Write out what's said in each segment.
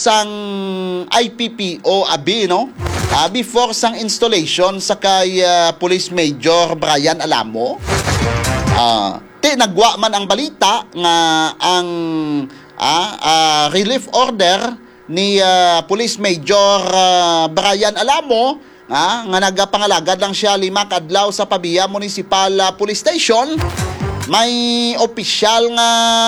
sang IPPO abi no before sang installation sa kay Police Major Brian Alamo. Nagwa man ang balita nga ang relief order ni Police Major Brian Alamo nga nagapangalagad lang siya 5 kadlaw sa Pabia Municipal Police Station. May opisyal nga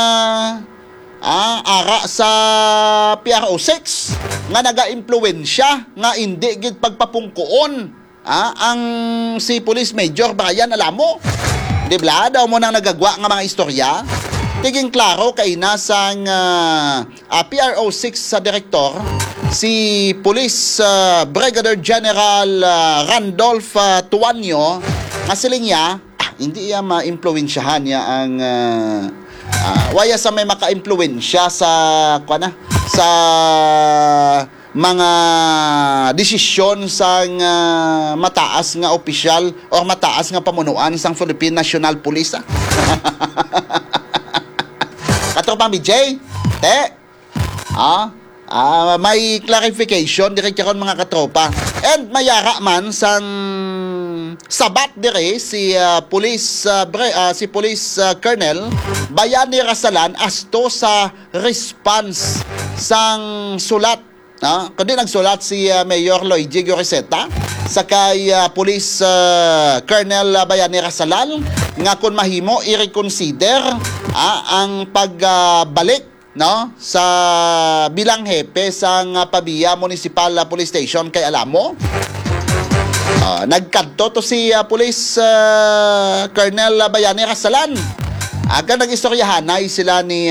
ara sa PRO6 nga naga-impluwensya nga hindi gid pagpapungkuon ang si Police Major Brian Alamo. Di ba? Daw mo nang nagagwa nga mga istorya. Tiging klaro kay nasang PRO6 sa direktor, si Police Brigadier General Randolph Tuanyo, nga siling niya, hindi iya ma-impluwensyahan niya ang waya sa may maka-impluwensya sa mga desisyon sang mataas nga opisyal o mataas nga pamunuan sang Philippine National Police. Katropang BJ, may clarification direct karon mga katropa. And mayara man sang sabat dire si Police Colonel Bayani Rasalan asto sa response sang sulat. Kundi nagsulat si Mayor Lloyd G. Goriseta sa kay Police Colonel Bayani Rasalan nga kung mahimo i-reconsider ang pagbalik sa bilang hepe sa Pabia Municipal Police Station kay Alamo. Nagkadto to si Police Colonel Bayani Rasalan. Aga nag-istoryahanay sila ni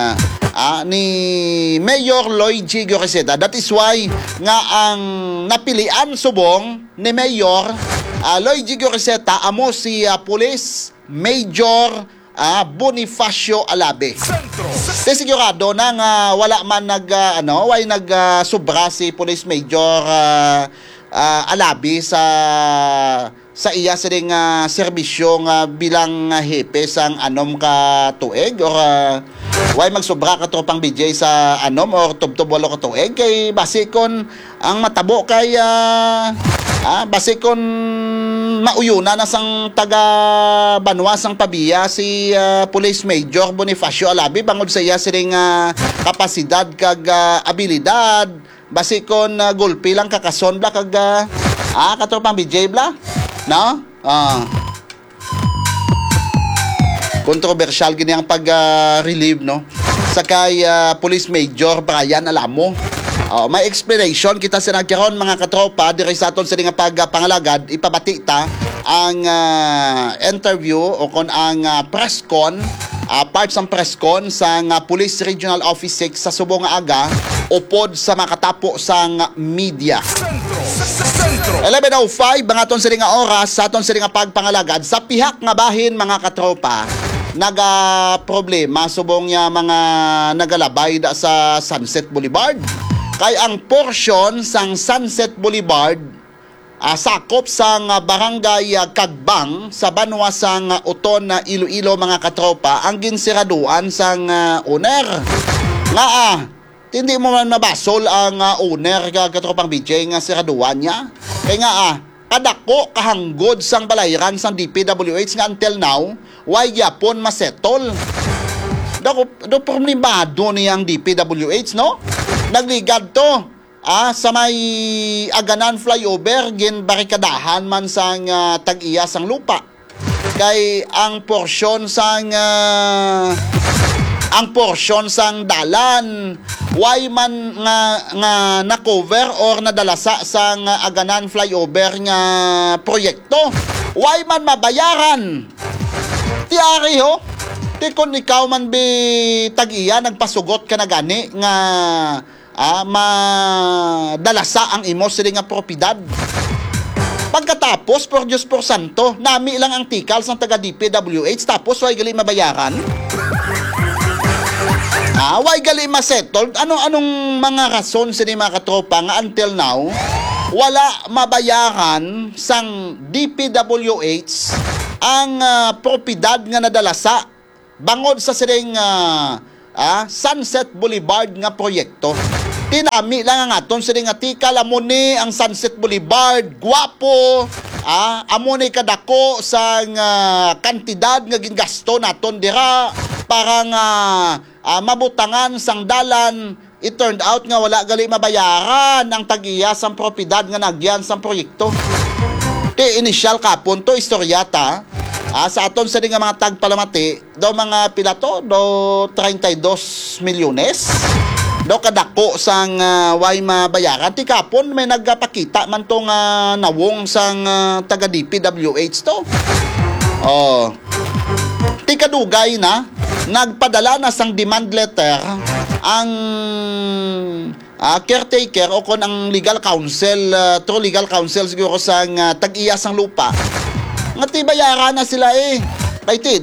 Mayor Lloyd G. Goriseta. That is why nga ang napilian subong ni Mayor Lloyd G. Goriseta amo si Police Major Bonifacio Alabe. Sigurado na nga wala man nag-subra si Police Major Alabe sa iya sining serbisyo nga bilang hepe sang anom ka tuig or way magsobra ka tropang BJ sa anom or tubtob walo ka tuig kay basikon ang matabo kay basikon mauyuna na sang taga Banwa sang Pabia si Police Major Bonifacio Alabe bangod sa iya sining kapasidad kag abilidad basikon gulpi lang kakason bla kag katropang BJ bla no? Kontrobersyal gini ang pag-relieve no? Sa kay Police Major Brian Alamo. May explanation kita sinagkaroon mga katropa dire sa aton sa nga pagpangalagad ipabati ta ang interview o kon ang press con parts ng press con sa Police Regional Office 6 sa subong aga upod sa makatapo sang media. 11:05 bangaton sa nga oras sa aton sa nga pagpangalagad sa pihak nga bahin mga katropa naga problema subong nya mga nagalabay da sa Sunset Boulevard kay ang portion sang Sunset Boulevard sakop sang barangay Kagbang sa Banwa sang Uton na Iloilo mga katropa ang ginsiraduan sang owner nga hindi mo man mabasol ang owner katropang BJ nga siraduan niya kay nga kadako kahanggod sang balayran sang DPWH nga until now why yapon masetol do problemado niyang DPWH no nagligad to sa may Aganan flyover gin barikadahan man sang tag-iya sang lupa kay ang porsyon sang dalan why man nga na-cover or nadalasa sang Aganan flyover nga proyekto why man mabayaran tiari ho ti kon ikaw man bi tag-iya nagpasugot ka na gani nga madalasa ang imo sila nga propiedad. Pagkatapos, por Diyos por Santo, nami lang ang tikal sa taga DPWH, tapos way gali mabayaran. Way gali masettled. Anong mga rason sila mga katropa nga until now, wala mabayaran sang DPWH ang propiedad nga nadalasa bangod sa siling Sunset Boulevard nga proyekto. Tinami lang ang aton sila nga tikal amo ni ang Sunset Boulevard guwapo, amo ni kadako sa kantidad nga gingasto naton dira para nga mabutangan sang dalan. It turned out nga wala gali mabayaran ang tag-iya sang propiedad nga nagyan sang proyekto. Ti initial kapon to istoryata sa aton sa nga mga tagpalamati daw mga pilato do 32 milyones daw kadako sang way mabayaran. Ti kapon may nagpakita man tong nawong sang taga DPWH to. Ti kadugay na nagpadala na sang demand letter ang caretaker o kon ang legal counsel, true legal counsel siguro sa tag-iya sang lupa. Nga tibayaran na sila Kaitid,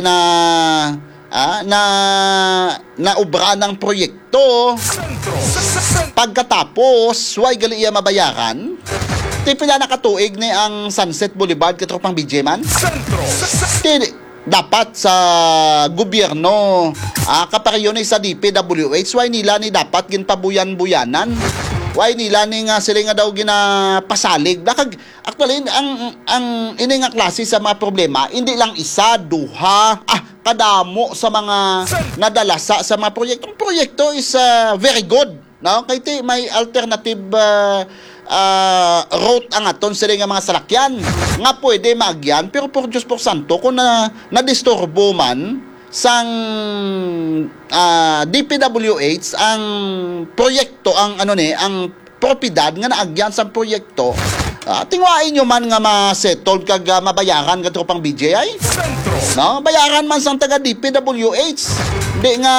na ubra ng proyekto. Pagkatapos, way gali iya mabayaran. Pila nakatuig ni ang Sunset Boulevard katropang BJ man. Dapat sa gobyerno kapareho ni sa DPWH way nila ni dapat ginpabuyan-buyanan, way nila ni nga sila nga daw ginapasalig dakag actually ang ini nga klase sa mga problema hindi lang isa duha kadamo sa mga nadala sa mga proyekto is very good, no? Kay may alternative route ang aton sila nga mga salakyan nga pwede maagyan, pero por Diyos por santo kung na-disturbo man sang DPWH ang proyekto, ang ang propiedad nga naagyan sa proyekto, tingwain nyo man nga ma-settle kag mabayaran ka tropang BJI, no? Bayaran man sang taga DPWH, di nga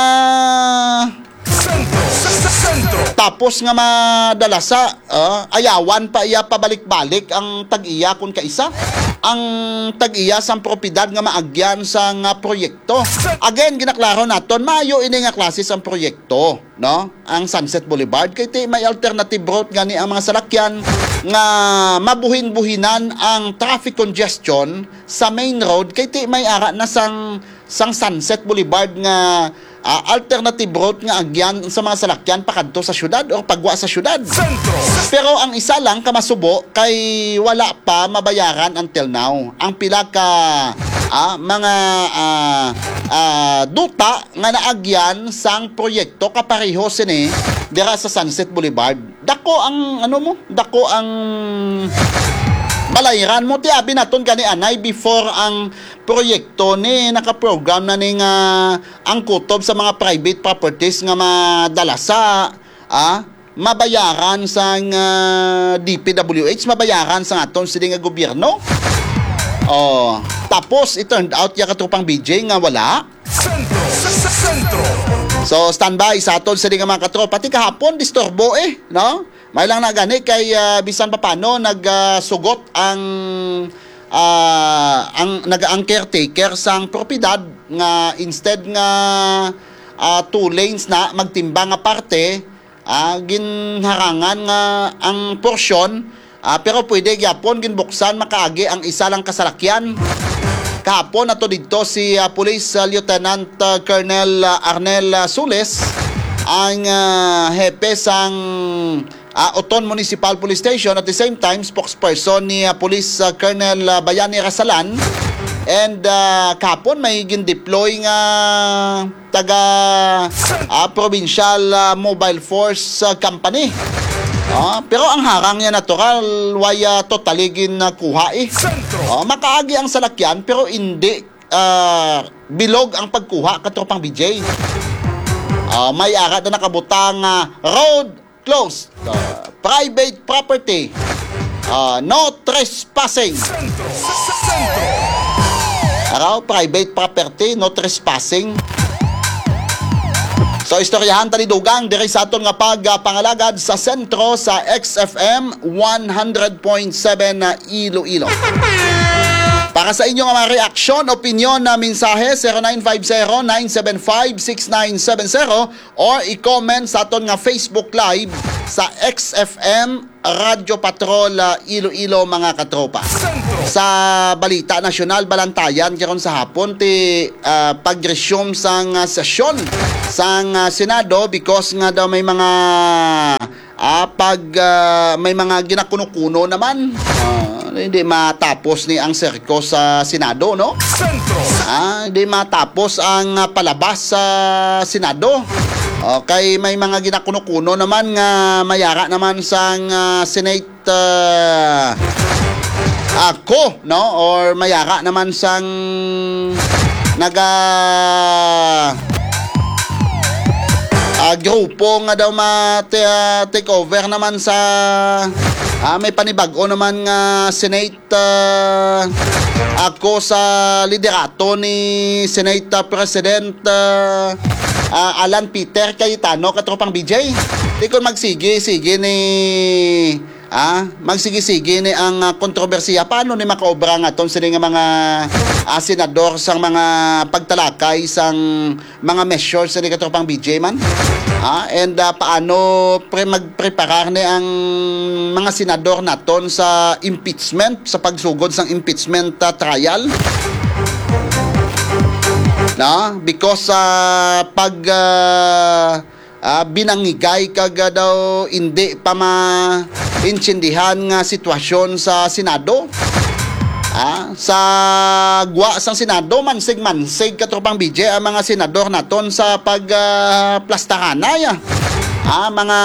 tapos nga madala sa ayawan pa iya pabalik-balik ang tag-iya kun kaisa ang tag-iya sang propiedad nga maagyan sa proyekto. Again ginaklaro naton mayo ini nga klase sang proyekto, no? Ang Sunset Boulevard kay may alternative route gani ang mga salakyan nga mabuhin-buhinan ang traffic congestion sa main road kay may ara na sang Sunset Boulevard nga alternative route nga agyan sa mga salakyan pakadto sa syudad o pagwa sa syudad. Pero ang isa lang kamasubo kay wala pa mabayaran until now. Ang pila ka mga duta nga naagyan sang proyekto kapareho sini dira sa Sunset Boulevard. Dako ang dako ang balayran mo ti abi naton kani anay before ang proyekto ni nakaprogram na ning ang kutob sa mga private properties nga madala sa mabayaran sa DPWH, mabayaran sa aton sila nga gobyerno. Tapos it turned out ya katropang BJ nga wala. So standby sa aton sila nga mga katropa ti kahapon disturbo no? May lang na gani kay bisan pa paano nagsugot ang caretaker sang propiedad nga instead nga 2 lanes na magtimbang nga parte ginharangan nga ang porsyon pero pwede gyapon ginbuksan makaagi ang isa lang kasalakyan. Kahapon ato dito si Police Lieutenant Colonel Arnel Sules ang hepe sang Oton Municipal Police Station, at the same time spokesperson ni Police Colonel Bayani Rasalan, and kapon may gin-deploy nga taga provincial mobile force company. Pero ang harang niya natural waya totally ginakuha makaagi ang salakyan pero hindi bilog ang pagkuha katropang BJ. May ara na nakabutang road closed, private property, no trespassing. Private property, no trespassing. So istoryahan talidugang diri sa aton nga pagpangalagad sa sentro sa XFM 100.7 Iloilo. Para sa inyong mga reaksyon, opinion na mensahe 0950-975-6970 or i-comment sa aton nga Facebook Live sa XFM Radio Patrol Iloilo mga katropa. sa balita nasyonal balantayan karon sa hapon ti pag-resume sang sesyon sang Senado because nga daw may mga may mga ginakuno-kuno naman hindi matapos ni ang serko sa Senado, no? Hindi matapos ang palabas sa Senado. Okay, may mga ginakuno-kuno naman nga mayara naman sang Senate ako, no? Or mayara naman sang grupo nga daw take over naman sa may panibago naman nga Senate ako sa liderato ni Senate President Alan Peter Cayetano katropang BJ. Di ko magsige-sige ni magsige-sige ni ang kontrobersiya paano ni makaobra nga ton sila nga mga senador sang mga pagtalakay sang mga measures sa katropang BJ man. And paano magpreparar ni ang mga senador naton sa impeachment, sa pagsugod sang impeachment trial. Because pag binangigay kag daw hindi pa maintindihan nga sitwasyon sa Senado. Sa gwa sang Senado mansig katropang BJ ang mga senador naton sa pagplastahanay mga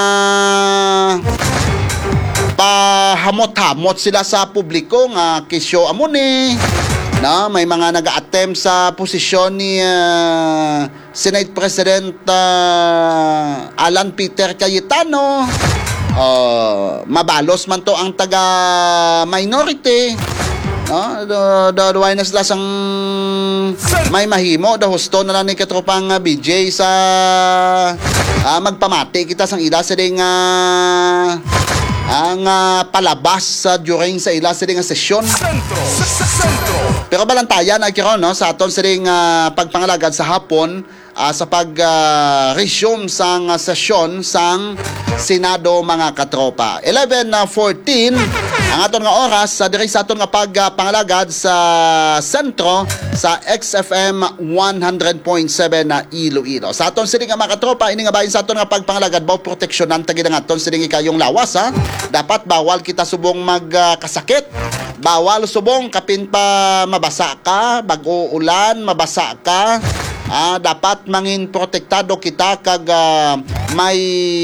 pahamot-hamot sila sa publiko nga kisyo amuni may mga nag-attempt sa posisyon ni Senate President Alan Peter Cayetano. Mabalos man to ang taga-minority. Daw na sila sang may mahimo daw husto na lang ni katropang BJ sa magpamati kita sang ila sa ding ang palabas during sa ila sa ding sesyon. Pero balantayan na kiron sa aton sa ding pagpangalagad sa hapon sa pag-resume sang sesyon sang Senado mga katropa. 11:14 ang aton nga oras diri sa aton nga pagpangalagad sa sentro sa XFM 100.7 na Iloilo. Sa aton sini nga mga katropa ini nga bahin sa aton nga pagpangalagad baw proteksyonan tagid ang aton sini kayong lawas Dapat bawal kita subong magkasakit. Bawal subong kapin pa mabasa ka, bago ulan, mabasa ka. Dapat mangin protektado kita kag may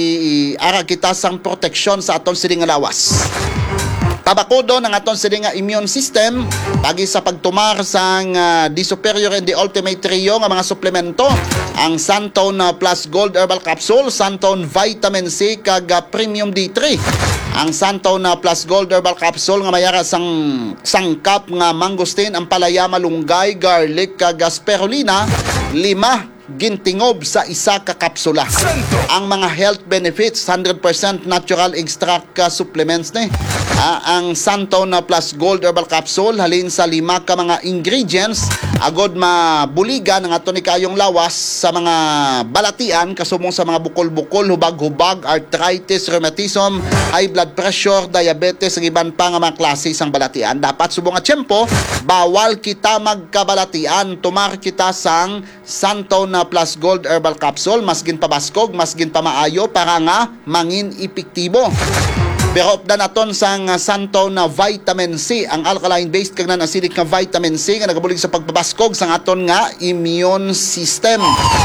ara kita sang proteksyon sa aton siling lawas. Tabakudo ng aton siling immune system pagi sa pagtumar sang di superior and the ultimate trio nga mga suplemento, ang Santone Plus Gold Herbal Capsule, Santone Vitamin C kag Premium D3. Ang Santone Plus Gold Herbal Capsule nga mayara sang sangkap nga mangosteen, ampalaya, malunggay, garlic kag spirulina, 5 gintingob sa isa ka kapsula. Ang mga health benefits 100% natural extract supplements ni. Ang Santone Plus Gold Herbal Capsule halin sa 5 ka mga ingredients agod mabuligan ang ato ni kayong lawas sa mga balatian kasumong sa mga bukol-bukol, hubag-hubag, arthritis, rheumatism, high blood pressure, diabetes, ug iban pa nga mga klase sang balatian. Dapat subong nga tiyempo bawal kita magkabalatian, tumar kita sang Santone Plus Gold Herbal Capsule, masgin pabaskog, masgin pamaayo para nga mangin epektibo. Pero opdan naton sang Santone Vitamin C, ang alkaline-based kag non-acidic nga vitamin C nga nagabulig sa pagpabaskog sang aton nga immune system.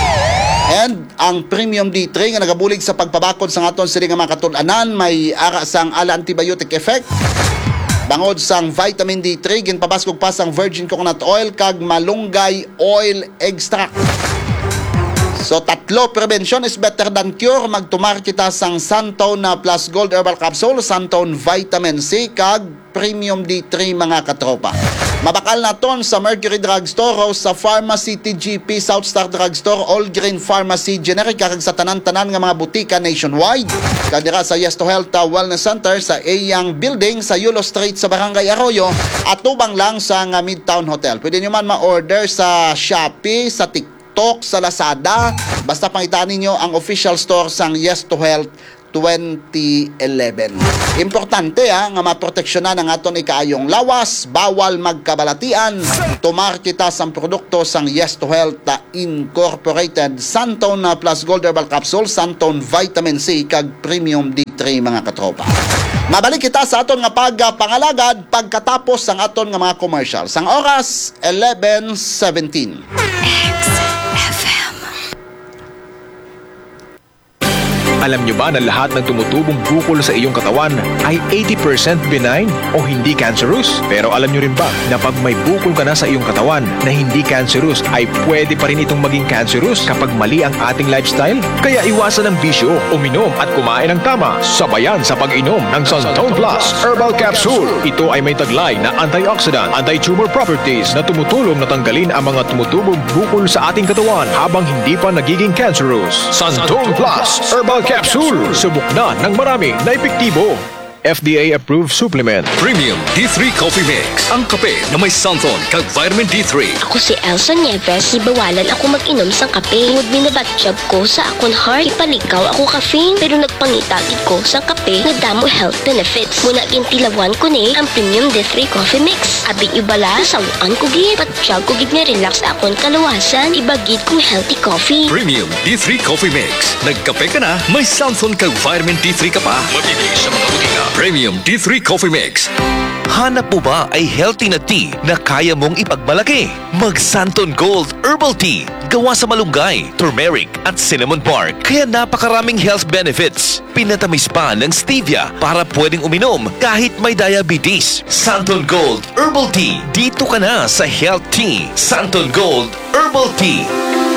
And ang Premium D3 nga nagabulig sa pagpabakod sang aton sili nga mga katun-anan, may ara sang antibiotic effect. Bangod sang vitamin D3 ginpabaskog pa sang virgin coconut oil kag malunggay oil extract. So tatlo, prevention is better than cure. Magtumar kita sang Santone Plus Gold Herbal Capsule, Santone Vitamin C kag Premium D3 mga katropa. Mabakal naton sa Mercury Drugstore, sa Pharmacy TGP, South Star Drugstore, All Green Pharmacy, Generic kag sa tanan-tanan nga mga butika nationwide. Kadira sa Yes to Health Wellness Center sa Ayang Building sa Yulo Street sa Barangay Arroyo at tubang lang sa Midtown Hotel. Pwede nyo man ma-order sa Shopee, sa TikTok, sa Lazada. Basta pangitaan ninyo ang official store sang Yes to Health 2011. Importante nga maproteksyonan ang aton ikaayong lawas, bawal magkabalatian, tumar kita sa produkto sang Yes to Health Incorporated, Santon Plus Gold Herbal Capsule, Santon Vitamin C, kag Premium D3 mga katropa. Mabalik kita sa aton nga pagpangalagad pagkatapos ang aton nga mga commercials. Ang oras 11:17. Alam nyo ba na lahat ng tumutubong bukol sa iyong katawan ay 80% benign o hindi cancerous? Pero alam nyo rin ba na pag may bukol ka na sa iyong katawan na hindi cancerous ay pwede pa rin itong maging cancerous kapag mali ang ating lifestyle? Kaya iwasan ang bisyo, uminom at kumain ng tama, sabayan sa pag-inom ng Santon Plus Herbal Capsule. Ito ay may taglay na antioxidant, anti-tumor properties na tumutulong na tanggalin ang mga tumutubong bukol sa ating katawan habang hindi pa nagiging cancerous. Santon Plus Herbal Capsule. Subok na ng marami na epektibo. FDA-approved supplement. Premium D3 Coffee Mix. Ang kape na may Santon kag vitamin D3. Ako si Elsa Nieves, ibawalan ako mag-inom sang kape. Ngud binabatsyab ko sa akon heart. Ipalikaw ako caffeine, pero nagpangitagid ko sang kape nga damo health benefits. Muna gintilawan ko ni ang Premium D3 Coffee Mix. Abing ibala, sawaan ko gid. Patsyag ko gid nga relax akon kalawasan. Ibagid kong healthy coffee. Premium D3 Coffee Mix. Nagkape ka na, may Santon kag vitamin D3 ka pa. Mabibili sa mga butika. Premium D3 Coffee Mix. Hanap mo ba ay healthy na tea na kaya mong ipagmalaki? Mag Santon Gold Herbal Tea. Gawa sa malunggay, turmeric at cinnamon bark. Kaya napakaraming health benefits. Pinatamis pa ng stevia para pwedeng uminom kahit may diabetes. Santon Gold Herbal Tea. Dito ka na sa Health Tea. Santon Gold Herbal Tea.